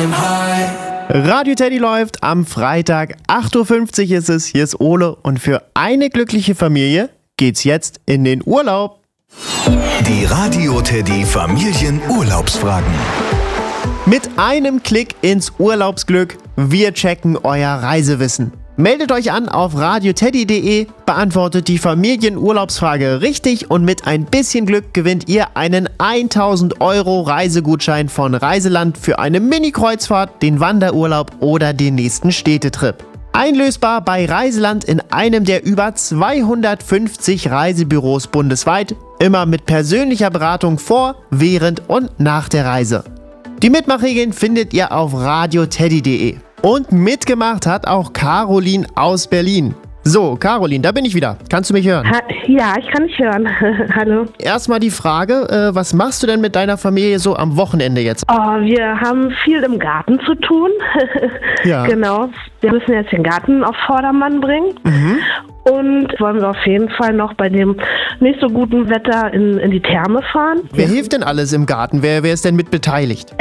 High. Radio Teddy läuft am Freitag, 8.50 Uhr ist es, hier ist Ole und für eine glückliche Familie geht's jetzt in den Urlaub. Die Radio Teddy Familienurlaubsfragen. Mit einem Klick ins Urlaubsglück, wir checken euer Reisewissen. Meldet euch an auf radioteddy.de, beantwortet die Familienurlaubsfrage richtig und mit ein bisschen Glück gewinnt ihr einen 1000 € Reisegutschein von Reiseland für eine Mini-Kreuzfahrt, den Wanderurlaub oder den nächsten Städtetrip. Einlösbar bei Reiseland in einem der über 250 Reisebüros bundesweit, immer mit persönlicher Beratung vor, während und nach der Reise. Die Mitmachregeln findet ihr auf radioteddy.de. Und mitgemacht hat auch Caroline aus Berlin. So, Caroline, da bin ich wieder. Kannst du mich hören? Ja, ich kann dich hören. Hallo. Erstmal die Frage, was machst du denn mit deiner Familie so am Wochenende jetzt? Oh, wir haben viel im Garten zu tun. Ja. Genau. Wir müssen jetzt den Garten auf Vordermann bringen. Und wollen wir auf jeden Fall noch bei dem nicht so guten Wetter in die Therme fahren. Wer hilft denn alles im Garten? Wer ist denn mit beteiligt?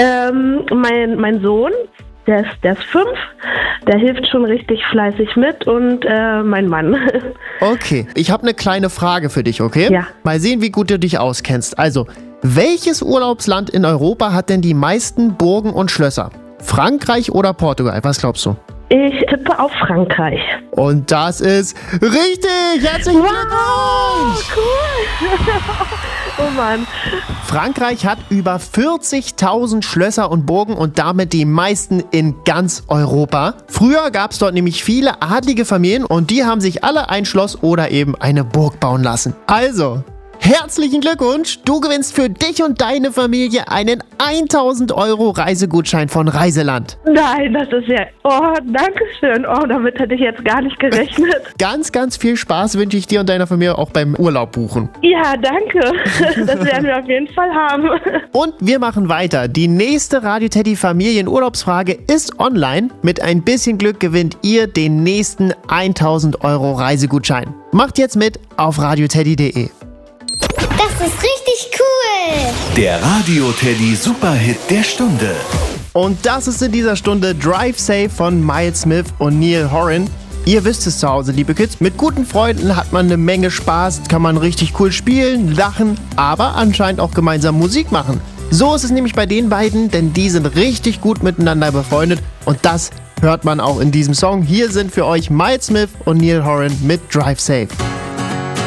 Mein Sohn. Der ist 5, der hilft schon richtig fleißig mit und mein Mann. Okay, ich habe eine kleine Frage für dich, okay? Ja. Mal sehen, wie gut du dich auskennst. Also, welches Urlaubsland in Europa hat denn die meisten Burgen und Schlösser? Frankreich oder Portugal? Was glaubst du? Ich tippe auf Frankreich. Und das ist richtig! Herzlichen Glückwunsch! Cool! Oh Mann. Frankreich hat über 40.000 Schlösser und Burgen und damit die meisten in ganz Europa. Früher gab es dort nämlich viele adlige Familien und die haben sich alle ein Schloss oder eben eine Burg bauen lassen. Also, herzlichen Glückwunsch! Du gewinnst für dich und deine Familie einen 1000 € Reisegutschein von Reiseland. Nein, das ist ja... Oh, danke schön. Oh, damit hätte ich jetzt gar nicht gerechnet. Ganz, ganz viel Spaß wünsche ich dir und deiner Familie auch beim Urlaub buchen. Ja, danke. Das werden wir auf jeden Fall haben. Und wir machen weiter. Die nächste Radio Teddy Familienurlaubsfrage ist online. Mit ein bisschen Glück gewinnt ihr den nächsten 1000 € Reisegutschein. Macht jetzt mit auf radioteddy.de. Das ist richtig cool! Der Radio Teddy Superhit der Stunde. Und das ist in dieser Stunde Drive Safe von Miles Smith und Neil Horan. Ihr wisst es zu Hause, liebe Kids, mit guten Freunden hat man eine Menge Spaß, kann man richtig cool spielen, lachen, aber anscheinend auch gemeinsam Musik machen. So ist es nämlich bei den beiden, denn die sind richtig gut miteinander befreundet und das hört man auch in diesem Song. Hier sind für euch Miles Smith und Neil Horan mit Drive Safe.